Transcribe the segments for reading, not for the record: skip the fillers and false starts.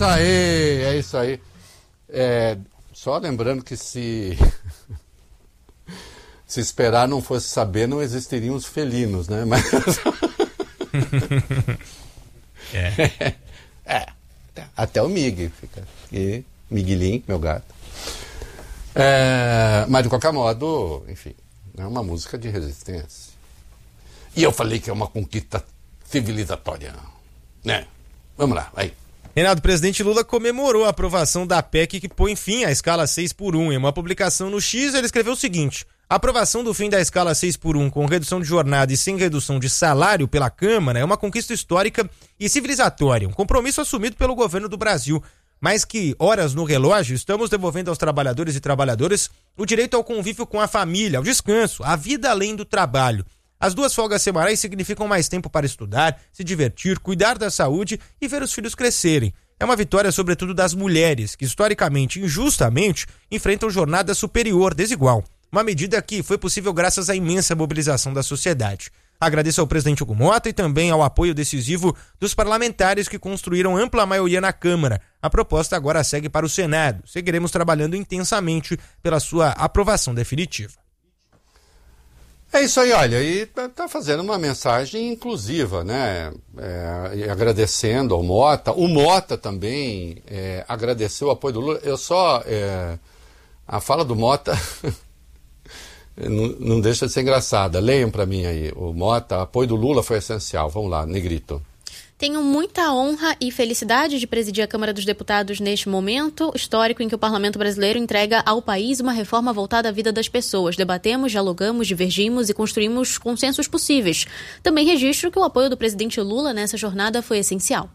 isso aí, é isso aí. Só lembrando que se esperar não fosse saber, não existiriam os felinos, né? Mas... até o Mig fica aqui, Miguelinho, meu gato. Mas de qualquer modo, enfim, é uma música de resistência. E eu falei que é uma conquista civilizatória, né? Vamos lá, vai. Reinaldo, o presidente Lula comemorou a aprovação da PEC que põe fim à escala 6x1. Em uma publicação no X, ele escreveu o seguinte: a aprovação do fim da escala 6x1 com redução de jornada e sem redução de salário pela Câmara é uma conquista histórica e civilizatória, um compromisso assumido pelo governo do Brasil. Mais que horas no relógio, estamos devolvendo aos trabalhadores e trabalhadoras o direito ao convívio com a família, ao descanso, à vida além do trabalho. As 2 folgas semanais significam mais tempo para estudar, se divertir, cuidar da saúde e ver os filhos crescerem. É uma vitória, sobretudo, das mulheres, que historicamente e injustamente enfrentam jornada superior, desigual. Uma medida que foi possível graças à imensa mobilização da sociedade. Agradeço ao presidente Hugo Mota e também ao apoio decisivo dos parlamentares que construíram ampla maioria na Câmara. A proposta agora segue para o Senado. Seguiremos trabalhando intensamente pela sua aprovação definitiva. É isso aí, olha, e tá fazendo uma mensagem inclusiva, né? Agradecendo ao Mota. O Mota também agradeceu o apoio do Lula. A fala do Mota não deixa de ser engraçada. Leiam para mim aí. O Mota, apoio do Lula foi essencial. Vamos lá, Negrito. Tenho muita honra e felicidade de presidir a Câmara dos Deputados neste momento histórico em que o Parlamento brasileiro entrega ao país uma reforma voltada à vida das pessoas. Debatemos, dialogamos, divergimos e construímos consensos possíveis. Também registro que o apoio do presidente Lula nessa jornada foi essencial.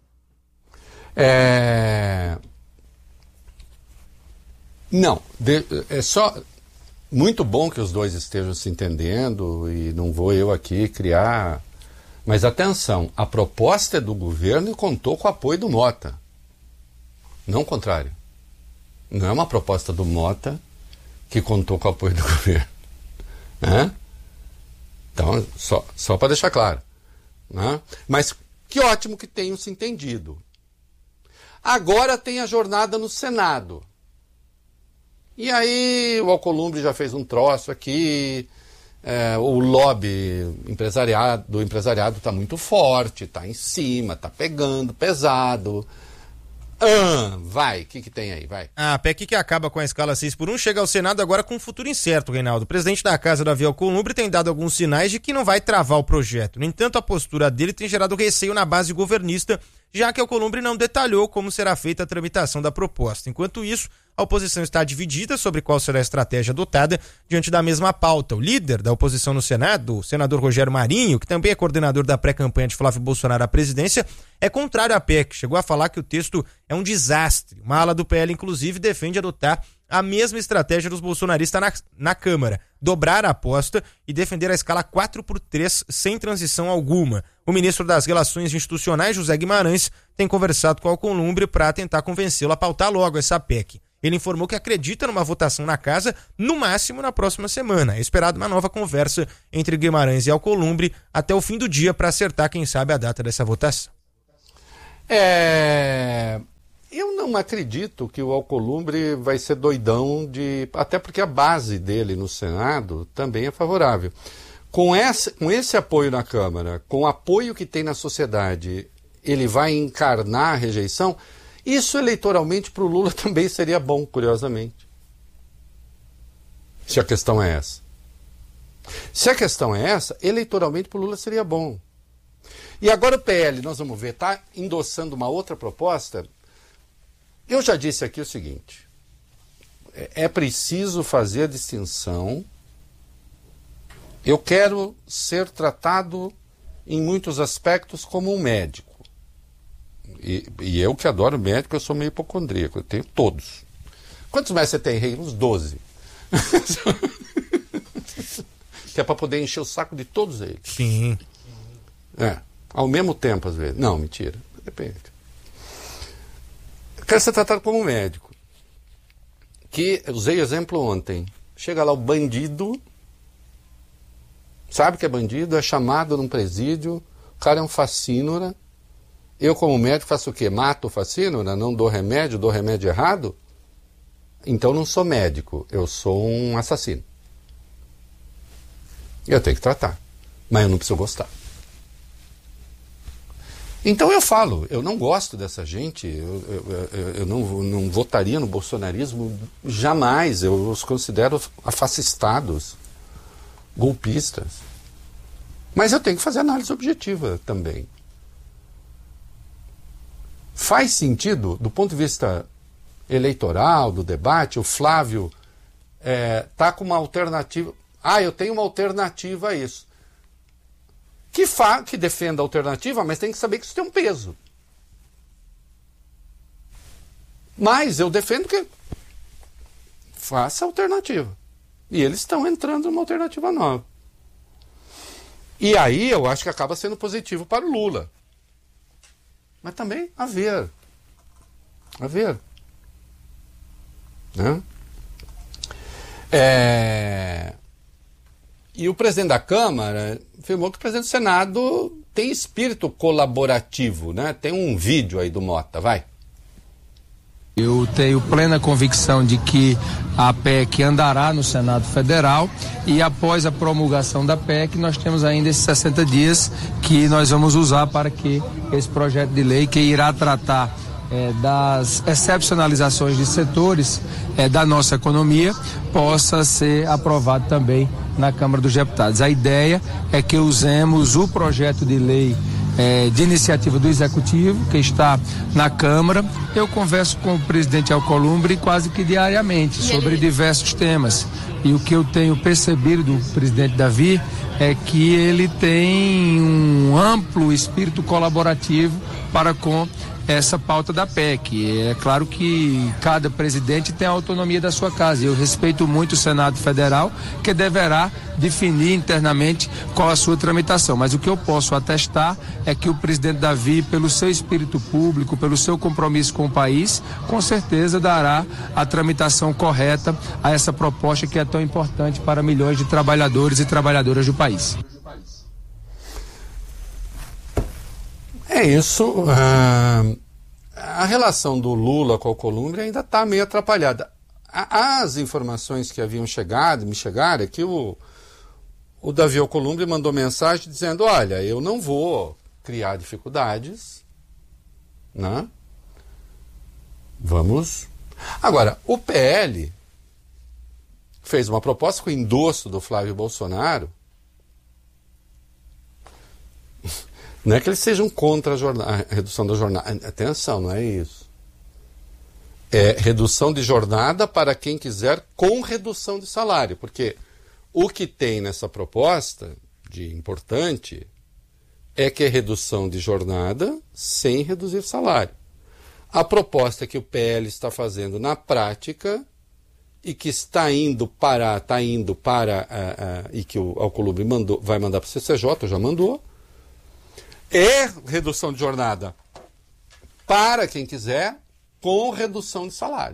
Não, é só muito bom que os dois estejam se entendendo e não vou eu aqui criar... Mas atenção, a proposta é do governo e contou com o apoio do Mota. Não o contrário. Não é uma proposta do Mota que contou com o apoio do governo. Né? Então, só para deixar claro. Né? Mas que ótimo que tenham se entendido. Agora tem a jornada no Senado. E aí o Alcolumbre já fez um troço aqui... o lobby do empresariado está muito forte, está em cima, está pegando pesado. Vai, o que tem aí? Vai. A PEC que acaba com a escala 6x1 chega ao Senado agora com um futuro incerto, Reinaldo. O presidente da Casa, Davi Alcolumbre, tem dado alguns sinais de que não vai travar o projeto. No entanto, a postura dele tem gerado receio na base governista, já que Alcolumbre não detalhou como será feita a tramitação da proposta. Enquanto isso, a oposição está dividida sobre qual será a estratégia adotada diante da mesma pauta. O líder da oposição no Senado, o senador Rogério Marinho, que também é coordenador da pré-campanha de Flávio Bolsonaro à presidência, é contrário à PEC. Chegou a falar que o texto é um desastre. Uma ala do PL, inclusive, defende adotar a mesma estratégia dos bolsonaristas na Câmara, dobrar a aposta e defender a escala 4x3 sem transição alguma. O ministro das Relações Institucionais, José Guimarães, tem conversado com o Alcolumbre para tentar convencê-lo a pautar logo essa PEC. Ele informou que acredita numa votação na casa, no máximo na próxima semana. É esperado uma nova conversa entre Guimarães e Alcolumbre até o fim do dia para acertar, quem sabe, a data dessa votação. Eu não acredito que o Alcolumbre vai ser doidão até porque a base dele no Senado também é favorável. Com esse apoio na Câmara, com o apoio que tem na sociedade, ele vai encarnar a rejeição. Isso eleitoralmente para o Lula também seria bom, curiosamente. Se a questão é essa. Se a questão é essa, eleitoralmente para o Lula seria bom. E agora o PL, nós vamos ver, está endossando uma outra proposta. Eu já disse aqui o seguinte, é preciso fazer a distinção. Eu quero ser tratado em muitos aspectos como um médico. E eu que adoro médico, eu sou meio hipocondríaco, eu tenho todos. Quantos médicos você tem, Rei? Uns 12. Que é para poder encher o saco de todos eles. Sim. Ao mesmo tempo, às vezes. Não, mentira. Depende. Eu quero ser tratado como um médico. Que usei exemplo ontem. Chega lá o bandido, sabe que é bandido, é chamado num presídio, o cara é um facínora, Eu, como médico, faço o quê? Mato o facínora, né? Não dou remédio errado? Então não sou médico, eu sou um assassino. Eu tenho que tratar, mas eu não preciso gostar. Então eu falo, eu não gosto dessa gente, eu não votaria no bolsonarismo jamais, eu os considero fascistados, golpistas. Mas eu tenho que fazer análise objetiva também. Faz sentido, do ponto de vista eleitoral, do debate, o Flávio está com uma alternativa. Eu tenho uma alternativa a isso. Que defenda a alternativa, mas tem que saber que isso tem um peso. Mas eu defendo que faça alternativa. E eles estão entrando numa alternativa nova. E aí eu acho que acaba sendo positivo para o Lula. Mas também a ver. Né? E o presidente da Câmara afirmou que o presidente do Senado tem espírito colaborativo, né? Tem um vídeo aí do Mota, vai. Eu tenho plena convicção de que a PEC andará no Senado Federal e após a promulgação da PEC nós temos ainda esses 60 dias que nós vamos usar para que esse projeto de lei que irá tratar das excepcionalizações de setores da nossa economia possa ser aprovado também na Câmara dos Deputados. A ideia é que usemos o projeto de lei de iniciativa do Executivo, que está na Câmara. Eu converso com o presidente Alcolumbre quase que diariamente sobre diversos temas. E o que eu tenho percebido do presidente Davi é que ele tem um amplo espírito colaborativo para com essa pauta da PEC. É claro que cada presidente tem a autonomia da sua casa. Eu respeito muito o Senado Federal, que deverá definir internamente qual a sua tramitação. Mas o que eu posso atestar é que o presidente Davi, pelo seu espírito público, pelo seu compromisso com o país, com certeza dará a tramitação correta a essa proposta que é tão importante para milhões de trabalhadores e trabalhadoras do país. É isso. A relação do Lula com o Alcolumbre ainda está meio atrapalhada. As informações que haviam me chegaram é que o Davi Alcolumbre mandou mensagem dizendo: olha, eu não vou criar dificuldades, né? Vamos. Agora, o PL fez uma proposta com o endosso do Flávio Bolsonaro. Não é que eles sejam contra a redução da jornada. Atenção, não é isso. É redução de jornada para quem quiser com redução de salário. Porque o que tem nessa proposta de importante é que é redução de jornada sem reduzir salário. A proposta que o PL está fazendo na prática e que está indo para e que o Alcolumbre vai mandar para o CCJ, já mandou, é redução de jornada para quem quiser, com redução de salário.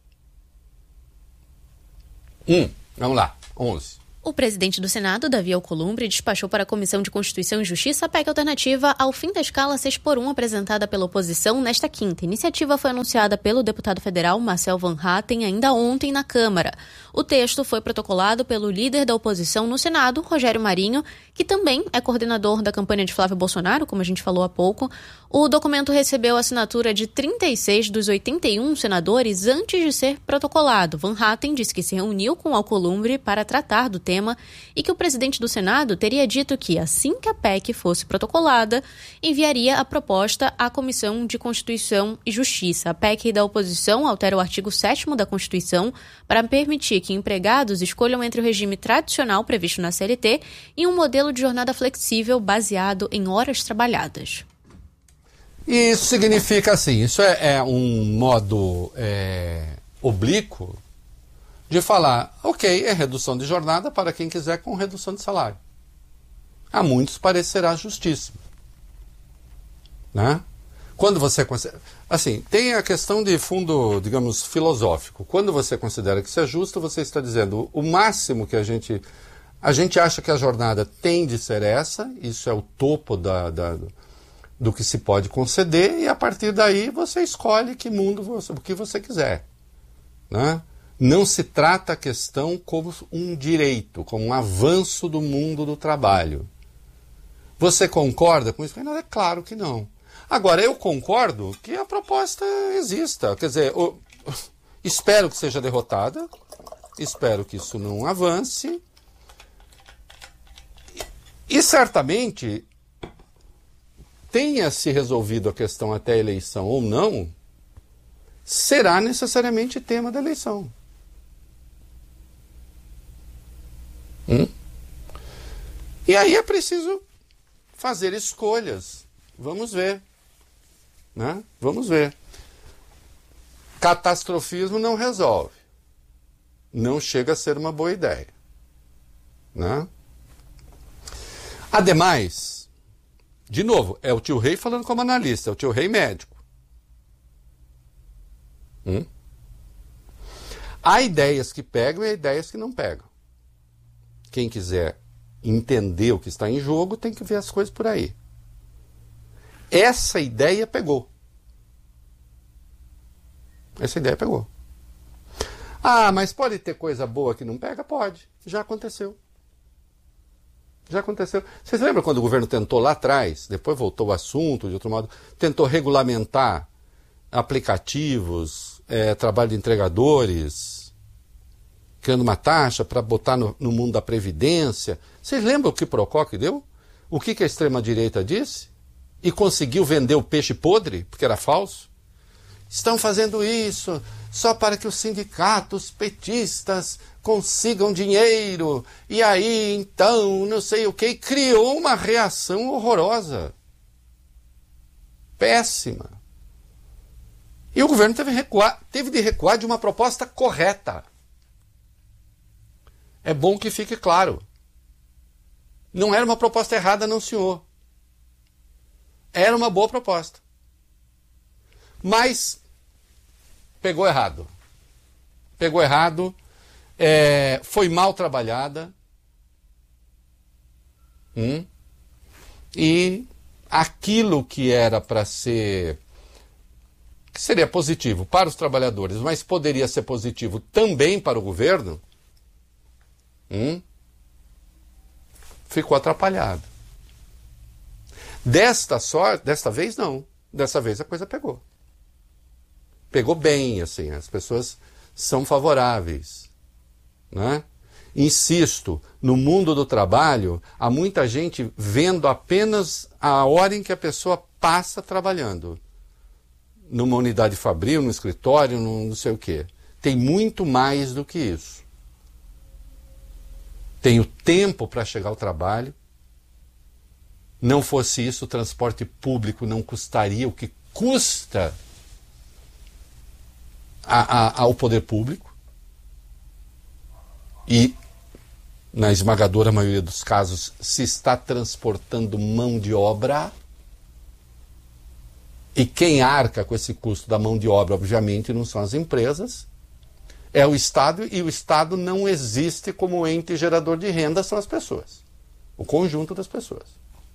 Vamos lá, 11. O presidente do Senado, Davi Alcolumbre, despachou para a Comissão de Constituição e Justiça a PEC alternativa ao fim da escala 6x1 apresentada pela oposição nesta quinta. A iniciativa foi anunciada pelo deputado federal Marcel Van Hatten ainda ontem na Câmara. O texto foi protocolado pelo líder da oposição no Senado, Rogério Marinho, que também é coordenador da campanha de Flávio Bolsonaro, como a gente falou há pouco. O documento recebeu a assinatura de 36 dos 81 senadores antes de ser protocolado. Van Hatten disse que se reuniu com Alcolumbre para tratar do tema e que o presidente do Senado teria dito que, assim que a PEC fosse protocolada, enviaria a proposta à Comissão de Constituição e Justiça. A PEC da oposição altera o artigo 7º da Constituição para permitir que empregados escolham entre o regime tradicional previsto na CLT e um modelo de jornada flexível baseado em horas trabalhadas. E isso significa assim, isso é um modo oblíquo de falar, ok, é redução de jornada para quem quiser com redução de salário. A muitos parecerá justíssimo. Né? Quando você considera... Assim, tem a questão de fundo, digamos, filosófico. Quando você considera que isso é justo, você está dizendo o máximo que a gente acha que a jornada tem de ser essa, isso é o topo do que se pode conceder, e a partir daí você escolhe que mundo, o que você quiser. Né? Não se trata a questão como um direito, como um avanço do mundo do trabalho. Você concorda com isso? É claro que não. Agora, eu concordo que a proposta exista. Quer dizer, espero que seja derrotada, espero que isso não avance, e certamente, tenha se resolvido a questão até a eleição ou não, será necessariamente tema da eleição. E aí é preciso fazer escolhas. Vamos ver. Né? Vamos ver. Catastrofismo não resolve. Não chega a ser uma boa ideia. Né? Ademais, de novo, é o tio Rei falando como analista, é o tio Rei médico. Há ideias que pegam e há ideias que não pegam. Quem quiser entender o que está em jogo tem que ver as coisas por aí. Essa ideia pegou. Essa ideia pegou. Ah, mas pode ter coisa boa que não pega? Pode. Já aconteceu. Já aconteceu. Vocês lembram quando o governo tentou lá atrás, depois voltou o assunto de outro modo, tentou regulamentar aplicativos, trabalho de entregadores, criando uma taxa para botar no mundo da Previdência? Vocês lembram o que Procópio deu? O que a extrema-direita disse? E conseguiu vender o peixe podre, porque era falso? Estão fazendo isso só para que os sindicatos petistas consigam dinheiro, e aí, então, não sei o que, e criou uma reação horrorosa. Péssima. E o governo teve de recuar de uma proposta correta. É bom que fique claro. Não era uma proposta errada, não, senhor. Era uma boa proposta. Mas pegou errado. Pegou errado. Foi mal trabalhada. E aquilo que era para ser... que seria positivo para os trabalhadores, mas poderia ser positivo também para o governo, ficou atrapalhado. Desta vez não. Dessa vez a coisa pegou. Pegou bem, assim, as pessoas são favoráveis. Né? Insisto, no mundo do trabalho, há muita gente vendo apenas a hora em que a pessoa passa trabalhando. Numa unidade fabril, no escritório, não sei o quê. Tem muito mais do que isso. Tem o tempo para chegar ao trabalho. Não fosse isso, o transporte público não custaria o que custa ao poder público. E, na esmagadora maioria dos casos, se está transportando mão de obra. E quem arca com esse custo da mão de obra, obviamente, não são as empresas, é o Estado, e o Estado não existe como ente gerador de renda, são as pessoas. O conjunto das pessoas.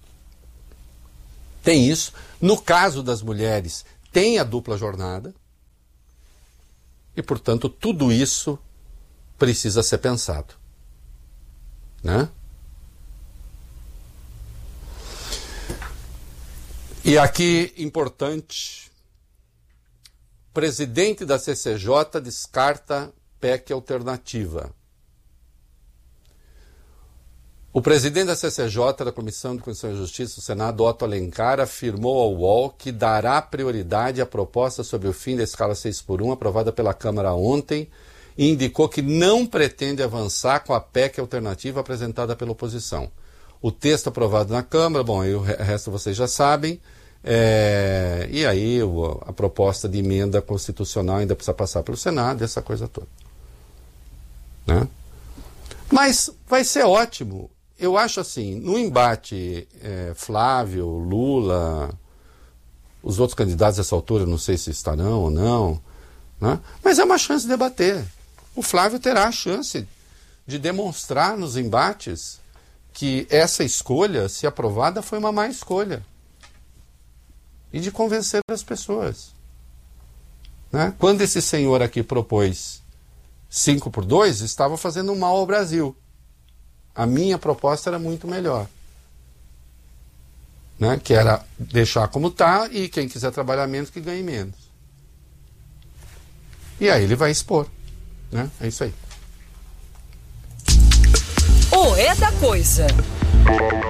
Tem isso. No caso das mulheres, tem a dupla jornada. E, portanto, tudo isso precisa ser pensado. Né? E aqui, importante, presidente da CCJ descarta PEC alternativa. O presidente da CCJ, da Comissão de Constituição e Justiça do Senado, Otto Alencar, afirmou ao UOL que dará prioridade à proposta sobre o fim da escala 6x1, aprovada pela Câmara ontem, e indicou que não pretende avançar com a PEC alternativa apresentada pela oposição. O texto aprovado na Câmara, bom, aí o resto vocês já sabem, e aí a proposta de emenda constitucional ainda precisa passar pelo Senado, essa coisa toda. Né? Mas vai ser ótimo. Eu acho assim, no embate Flávio, Lula, os outros candidatos dessa altura, não sei se estarão ou não, né? Mas é uma chance de debater. O Flávio terá a chance de demonstrar nos embates que essa escolha, se aprovada, foi uma má escolha. e de convencer as pessoas. Né? Quando esse senhor aqui propôs 5x2, estava fazendo mal ao Brasil. A minha proposta era muito melhor. Né? Que era deixar como está e quem quiser trabalhar menos que ganhe menos. E aí ele vai expor. Né? É isso aí. O É da Coisa.